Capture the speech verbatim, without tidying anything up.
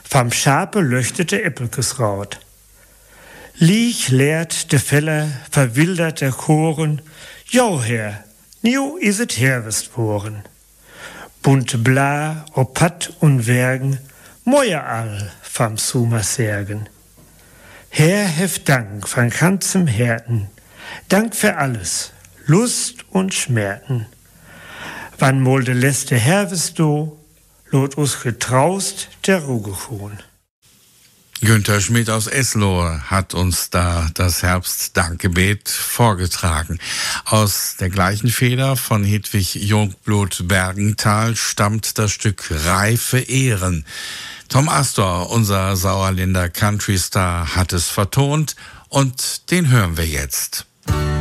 vom Schape leuchtete Äppelkesraut. Liech leert de Feller verwilderte Choren, Jo Herr, niu is et Herwestporen. Bunte Bla, ob Patt und Wergen, Moje all vom Sumer Särgen. Herr, heft Dank von ganzem Herzen, Dank für alles, Lust und Schmerzen. Wann mol de letzte Herwest do, lot us getraust der Rugehuhn. Günther Schmidt aus Eslohe hat uns da das Herbstdankgebet vorgetragen. Aus der gleichen Feder von Hedwig Jungblut Bergenthal stammt das Stück Reife Ehren. Tom Astor, unser Sauerländer Countrystar, hat es vertont und den hören wir jetzt.